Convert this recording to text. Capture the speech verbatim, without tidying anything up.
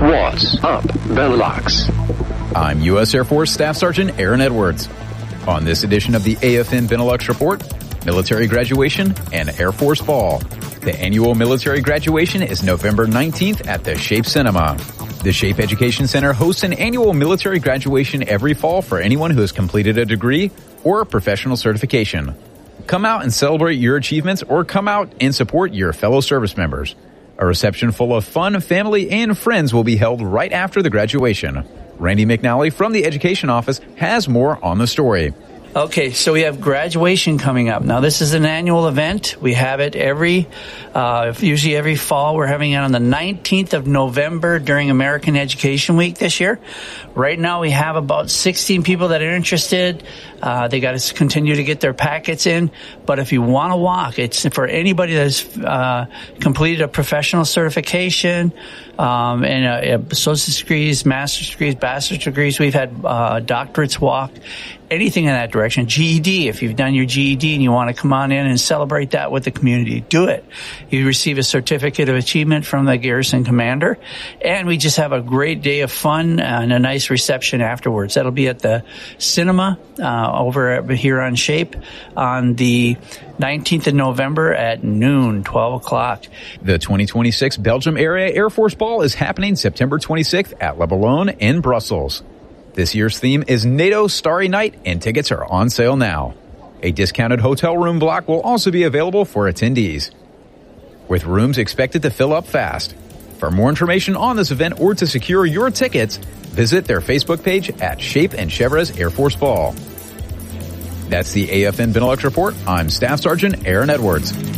What's up, Benelux? I'm U S Air Force Staff Sergeant Aaron Edwards. On this edition of the A F N Benelux Report, military graduation and Air Force Ball. The annual military graduation is November nineteenth at the Shape Cinema. The Shape Education Center hosts an annual military graduation every fall for anyone who has completed a degree or a professional certification. Come out and celebrate your achievements or come out and support your fellow service members. A reception full of fun, family, and friends will be held right after the graduation. Randy McNally from the Education Office has more on the story. Okay, so we have graduation coming up. Now, this is an annual event. We have it every, uh, usually every fall. We're having it on the nineteenth of November during American Education Week this year. Right now, we have about sixteen people that are interested. Uh, they got to continue to get their packets in. But if you want to walk, it's for anybody that's uh, completed a professional certification, um, and uh, associate's degrees, master's degrees, bachelor's degrees. We've had uh, doctorates walk. Anything in that direction. G E D, if you've done your G E D and you want to come on in and celebrate that with the community, do it. You receive a certificate of achievement from the garrison commander, and we just have a great day of fun and a nice reception afterwards. That'll be at the cinema uh, over here on Shape on the nineteenth of November at noon, twelve o'clock. The twenty twenty-six Belgium Area Air Force Ball is happening September twenty-sixth at Le Ballon in Brussels. This year's theme is NATO Starry Night, and tickets are on sale now. A discounted hotel room block will also be available for attendees, with rooms expected to fill up fast. For more information on this event or to secure your tickets, visit their Facebook page at Shape and Chevres Air Force Ball. That's the A F N Benelux Report. I'm Staff Sergeant Aaron Edwards.